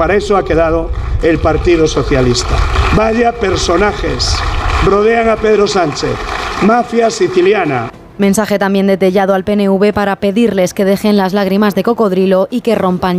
para eso ha quedado el Partido Socialista. Vaya personajes rodean a Pedro Sánchez, mafia siciliana. Mensaje también de Tellado al PNV para pedirles que dejen las lágrimas de cocodrilo y que rompan